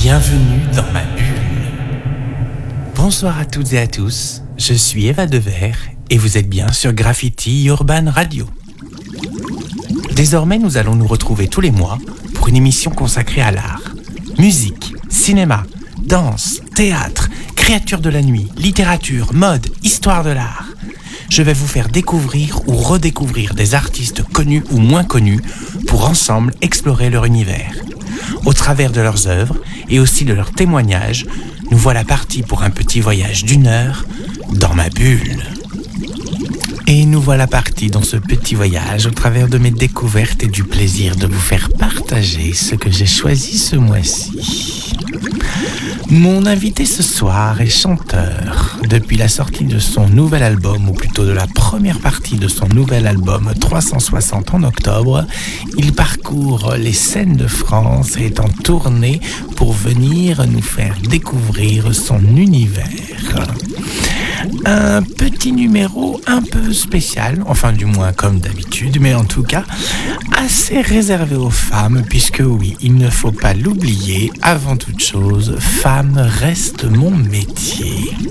Bienvenue dans ma bulle. Bonsoir à toutes et à tous, je suis Eva Devers et vous êtes bien sur Graffiti Urban Radio. Désormais, nous allons nous retrouver tous les mois pour une émission consacrée à l'art. Musique, cinéma, danse, théâtre, créatures de la nuit, littérature, mode, histoire de l'art. Je vais vous faire découvrir ou redécouvrir des artistes connus ou moins connus pour ensemble explorer leur univers. Au travers de leurs œuvres et aussi de leurs témoignages, nous voilà partis pour un petit voyage d'1 heure dans ma bulle. Et nous voilà partis dans ce petit voyage au travers de mes découvertes et du plaisir de vous faire partager ce que j'ai choisi ce mois-ci. Mon invité ce soir est chanteur. Depuis la sortie de son nouvel album, ou plutôt de la première partie de son nouvel album 360 en octobre, il parcourt les scènes de France et est en tournée pour venir nous faire découvrir son univers. Un petit numéro un peu spécial, enfin du moins comme d'habitude, mais en tout cas assez réservé aux femmes, puisque oui, il ne faut pas l'oublier, avant toute chose, femme reste mon métier.